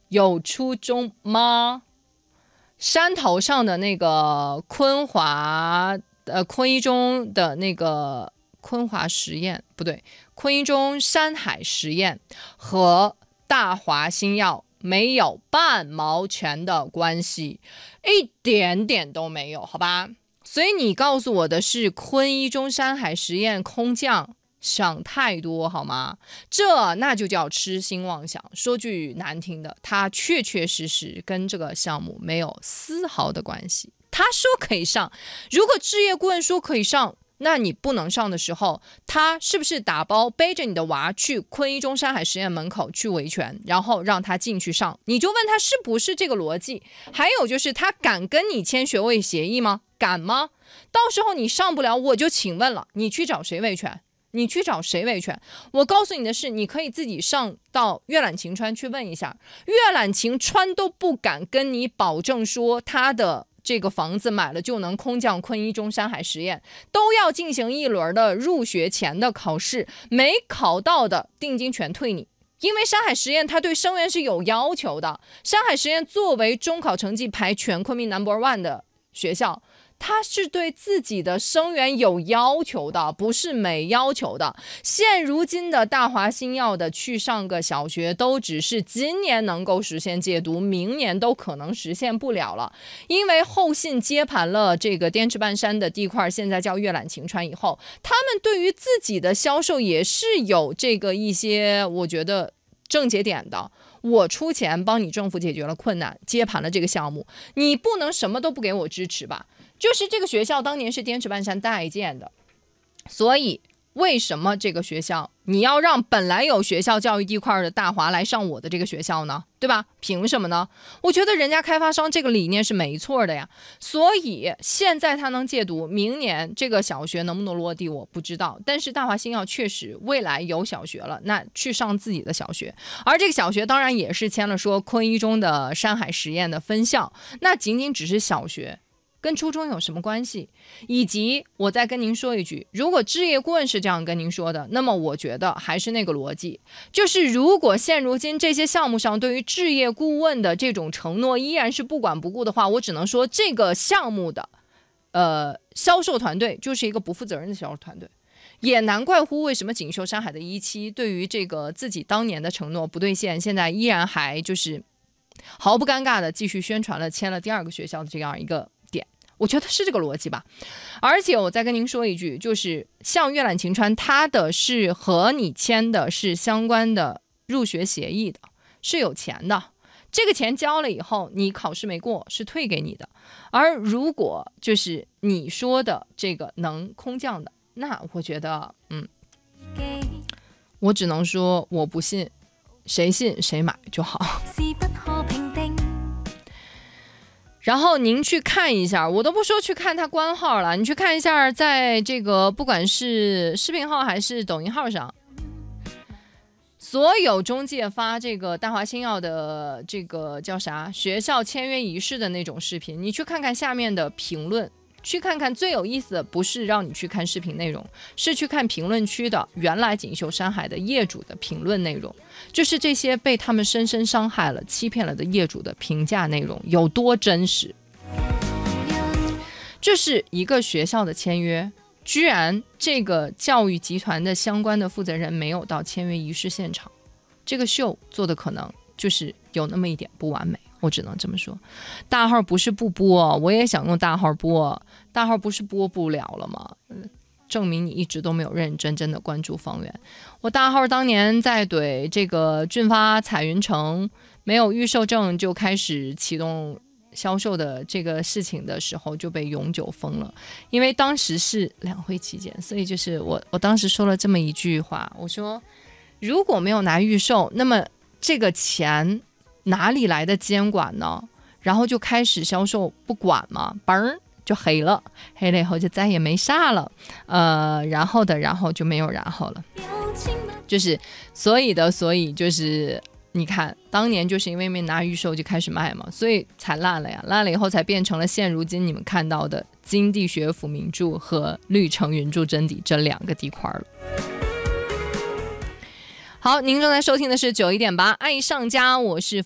有初衷吗？山头上的那个昆一中的那个昆华实验不对，昆一中山海实验和大华新药没有半毛钱的关系，一点点都没有，好吧？所以你告诉我的是昆一中山海实验空降，想太多好吗？那就叫痴心妄想。说句难听的，它确确实实跟这个项目没有丝毫的关系。他说可以上，如果置业顾问说可以上，那你不能上的时候，他是不是打包背着你的娃去昆一中山海实验门口去维权，然后让他进去上？你就问他是不是这个逻辑？还有就是他敢跟你签学位协议吗？敢吗？到时候你上不了，我就请问了，你去找谁维权？你去找谁维权？我告诉你的是，你可以自己上到阅览晴川去问一下，阅览晴川都不敢跟你保证说他的这个房子买了就能空降昆一中山海实验，都要进行一轮的入学前的考试，没考到的定金全退你。因为山海实验它对生源是有要求的，山海实验作为中考成绩排全昆明 No.1 的学校，他是对自己的生源有要求的，不是没要求的。现如今的大华新药的去上个小学，都只是今年能够实现戒毒，明年都可能实现不了了。因为后信接盘了这个滇池半山的地块，现在叫阅览晴川以后，他们对于自己的销售也是有这个一些，我觉得症结点的。我出钱帮你政府解决了困难，接盘了这个项目，你不能什么都不给我支持吧？就是这个学校当年是滇池半山代建的，所以为什么这个学校你要让本来有学校教育地块的大华来上我的这个学校呢？对吧？凭什么呢？我觉得人家开发商这个理念是没错的呀。所以现在他能戒毒，明年这个小学能不能落地我不知道，但是大华新药确实未来有小学了，那去上自己的小学，而这个小学当然也是签了说昆一中的山海实验的分校，那仅仅只是小学，跟初中有什么关系？以及我再跟您说一句，如果置业顾问是这样跟您说的，那么我觉得还是那个逻辑，就是如果现如今这些项目上对于置业顾问的这种承诺依然是不管不顾的话，我只能说这个项目的销售团队就是一个不负责任的销售团队。也难怪乎为什么锦绣山海的17对于这个自己当年的承诺不兑现，现在依然还就是毫不尴尬的继续宣传了签了第二个学校的这样一个点，我觉得是这个逻辑吧。而且我再跟您说一句，就是像阅览晴川，它的是和你签的是相关的入学协议的，是有钱的，这个钱交了以后你考试没过是退给你的。而如果就是你说的这个能空降的，那我觉得我只能说我不信，谁信谁买就好。然后您去看一下，我都不说去看他官号了，你去看一下，在这个不管是视频号还是抖音号上，所有中介发这个大华新药的这个叫啥学校签约仪式的那种视频，你去看看下面的评论，去看看最有意思的不是让你去看视频内容，是去看评论区的原来锦绣山海的业主的评论内容，就是这些被他们深深伤害了欺骗了的业主的评价内容有多真实。这是一个学校的签约，居然这个教育集团的相关的负责人没有到签约仪式现场，这个秀做的可能就是有那么一点不完美，我只能这么说。大号不是不播，我也想用大号播，大号不是播不了了吗？证明你一直都没有认真真的关注方圆。我大号当年在怼这个俊发彩云城没有预售证就开始启动销售的这个事情的时候就被永久封了，因为当时是两会期间，所以就是我当时说了这么一句话，我说如果没有拿预售，那么这个钱哪里来的监管呢？然后就开始销售不管嘛，嘣就黑了，黑了以后就再也没啥了，然后就没有然后了，就是所以就是你看当年就是因为没拿预售就开始卖嘛，所以才烂了呀，烂了以后才变成了现如今你们看到的金地学府名著和绿城云筑真谛这两个地块了。好，您正在收听的是91.8爱上家，我是